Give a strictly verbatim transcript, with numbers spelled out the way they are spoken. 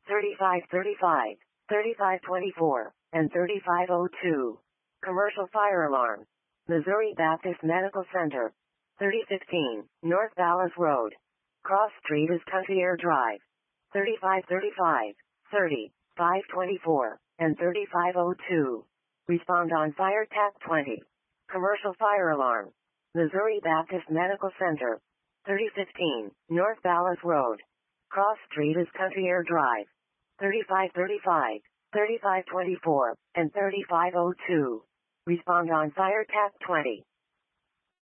thirty-five thirty-five, thirty-five twenty-four, and thirty-five oh two. Commercial fire alarm. Missouri Baptist Medical Center. thirty fifteen, North Dallas Road. Cross Street is Country Air Drive. thirty-five thirty-five, thirty, five twenty-four, and thirty-five oh two. Respond on Fire T A C twenty. Commercial fire alarm. Missouri Baptist Medical Center. thirty fifteen, North Dallas Road. Cross Street is Country Air Drive. thirty-five thirty-five, thirty-five twenty-four, and thirty-five oh two. Respond on Fire T A C twenty.